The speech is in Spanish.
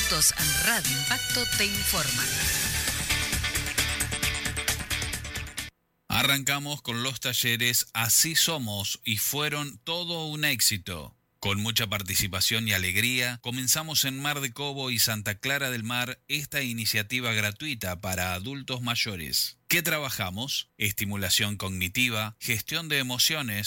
minutos Radio Impacto te informa. Arrancamos con los talleres Así Somos y fueron todo un éxito. Con mucha participación y alegría, comenzamos en Mar de Cobo y Santa Clara del Mar esta iniciativa gratuita para adultos mayores. ¿Qué trabajamos? Estimulación cognitiva, gestión de emociones,